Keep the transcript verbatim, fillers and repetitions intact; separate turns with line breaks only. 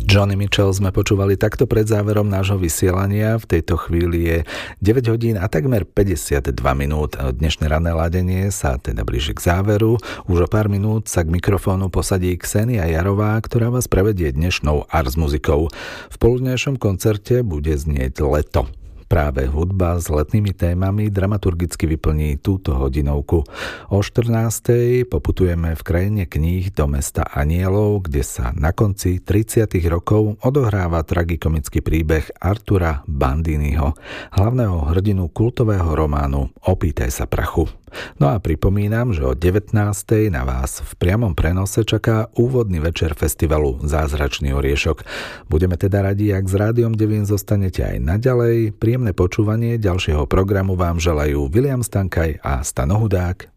Joni Mitchell sme počúvali takto pred záverom nášho vysielania. V tejto chvíli je deväť hodín a takmer päťdesiatdva minút. Dnešné ranné ladenie sa teda blíži k záveru. Už o pár minút sa k mikrofónu posadí Ksenia Jarová, ktorá vás prevedie dnešnou Ars muzikou. V poludnejšom koncerte bude znieť Leto. Práve hudba s letnými témami dramaturgicky vyplní túto hodinovku. O štrnástej poputujeme v krajine kníh do mesta Anielov, kde sa na konci tridsiatych rokov odohráva tragikomický príbeh Artura Bandiniho, hlavného hrdinu kultového románu Opýtaj sa prachu. No a pripomínam, že o devätnástej na vás v priamom prenose čaká úvodný večer festivalu Zázračný oriešok. Budeme teda radi, ak s Rádiom Devín zostanete aj naďalej. Príjemné počúvanie ďalšieho programu vám želajú Viliam Stankaj a Stano Hudák.